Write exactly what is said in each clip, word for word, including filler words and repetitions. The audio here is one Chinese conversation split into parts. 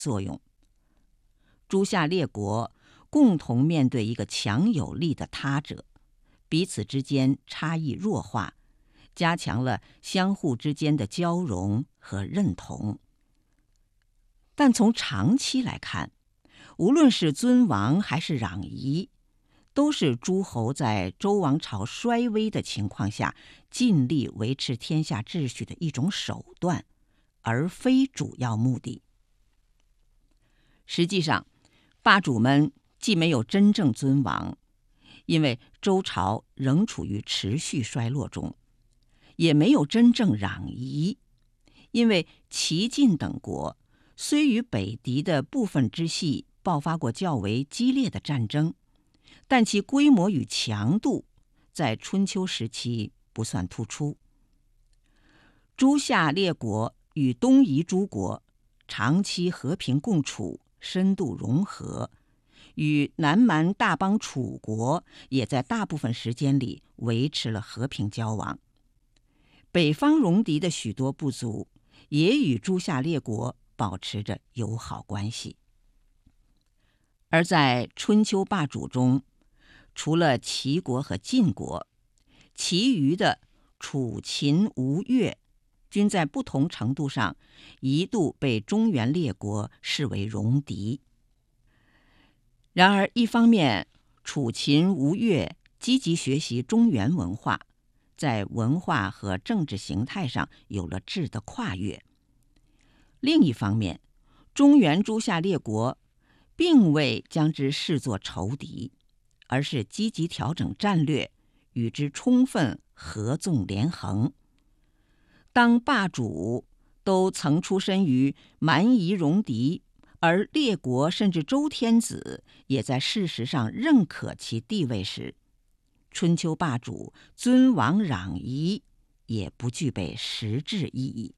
作用。诸夏列国共同面对一个强有力的他者，彼此之间差异弱化，加强了相互之间的交融和认同。但从长期来看，无论是尊王还是攘夷，都是诸侯在周王朝衰微的情况下尽力维持天下秩序的一种手段，而非主要目的。实际上，霸主们既没有真正尊王，因为周朝仍处于持续衰落中，也没有真正攘夷，因为齐晋等国虽与北狄的部分支系爆发过较为激烈的战争，但其规模与强度在春秋时期不算突出。诸夏列国与东夷诸国长期和平共处，深度融合，与南蛮大邦楚国也在大部分时间里维持了和平交往。北方戎狄的许多部族也与诸夏列国保持着友好关系。而在春秋霸主中，除了齐国和晋国，其余的楚、秦、吴、越均在不同程度上一度被中原列国视为戎狄。然而，一方面，楚、秦、吴、越积极学习中原文化，在文化和政治形态上有了质的跨越；另一方面，中原诸夏列国并未将之视作仇敌，而是积极调整战略，与之充分合纵连横。当霸主都曾出身于蛮夷戎狄，而列国甚至周天子也在事实上认可其地位时，春秋霸主尊王攘夷也不具备实质意义。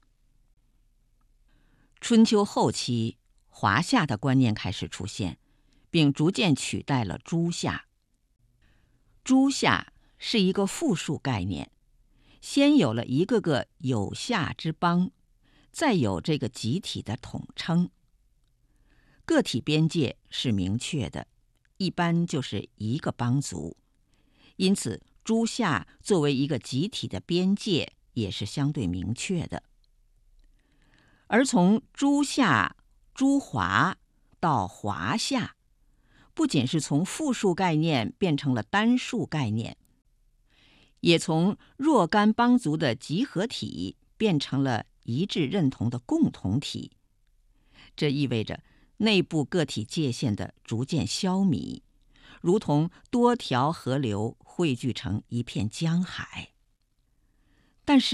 春秋后期，华夏的观念开始出现，并逐渐取代了诸夏。诸夏是一个复数概念，先有了一个个有夏之邦，再有这个集体的统称。个体边界是明确的，一般就是一个邦族，因此诸夏作为一个集体的边界也是相对明确的。而从诸夏、诸华到华夏，不仅是从复数概念变成了单数概念，也从若干邦族的集合体变成了一致认同的共同体。这意味着内部个体界限的逐渐消弭，如同多条河流汇聚成一片江海。但是